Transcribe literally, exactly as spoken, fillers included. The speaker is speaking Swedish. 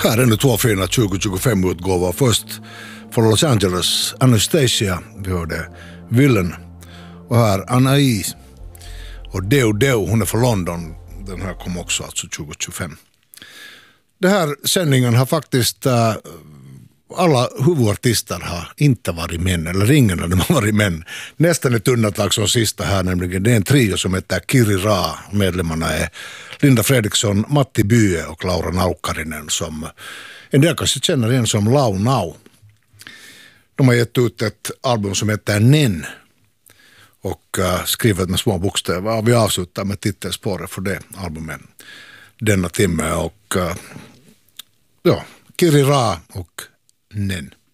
Här är nu två fina tjugo tjugofem-utgåvor. Först från Los Angeles, Anastasia, vi hörde Villain. Och här Anais och Deo Deo, hon är från London. Den här kom också alltså tjugo tjugofem. Den här sändningen har faktiskt äh, alla huvudartister har inte varit män, eller ingen av dem har varit män. Nästan ett undantag som sista här, nämligen det är en trio som heter Kiri Ra. Medlemmarna är Linda Fredriksson, Matti Bye och Laura Naukkarinen, som en del kanske känner igen som Lau Nau. De har gett ut ett album som heter Nen och uh, skrivit med små bokstäver. Vi avslutar med titelspåret för det albumet denna timme och uh, ja, Kiri Ra och Nen.